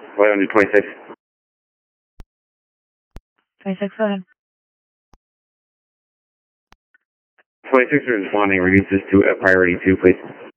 Flight 126. 26, go ahead. 26 is responding, reduce this to a priority 2, please.